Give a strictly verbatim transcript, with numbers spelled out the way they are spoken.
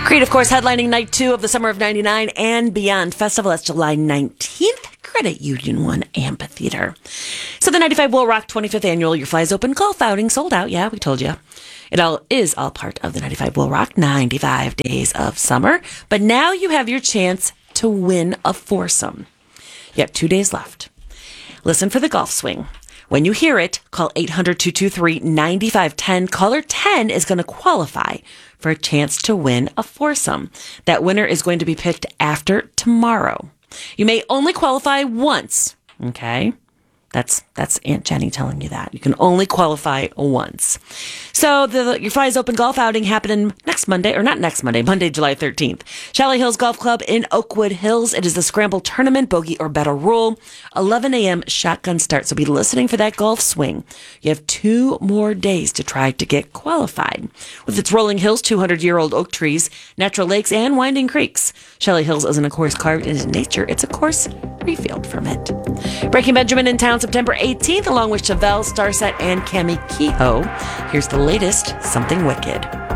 Creed, of course, headlining night two of the Summer of ninety-nine and Beyond Festival. That's July nineteenth. Credit Union One Amphitheater. So the ninety-five Will Rock twenty-fifth Annual Your Flies Open golf outing sold out. Yeah, we told you. It all is all part of the ninety-five Will Rock ninety-five Days of Summer. But now you have your chance to win a foursome. You have two days left. Listen for the golf swing. When you hear it, call eight hundred, two two three, nine five one zero. Caller ten is going to qualify for a chance to win a foursome. That winner is going to be picked after tomorrow. You may only qualify once, okay? That's that's Aunt Jenny telling you that. You can only qualify once. So the Your Flies Open golf outing happening next Monday, or not next Monday, Monday, July thirteenth. Chalet Hills Golf Club in Oakwood Hills. It is the Scramble Tournament, bogey or better rule. eleven a.m. shotgun start, so be listening for that golf swing. You have two more days to try to get qualified. With its rolling hills, two hundred year old oak trees, natural lakes, and winding creeks, Chalet Hills isn't a course carved into nature. It's a course refilled from it. Breaking Benjamin in town September eighteenth, along with Chevelle, Starset, and Cami Kehoe. Here's the latest, Something Wicked.